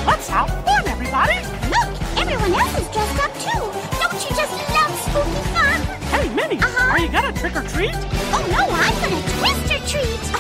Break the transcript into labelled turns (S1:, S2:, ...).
S1: Let's have fun, everybody!
S2: Look, everyone else is dressed up too. Don't you just love spooky fun?
S1: Hey, Minnie, are you gonna trick or treat?
S2: Oh no, I'm gonna twist or treat.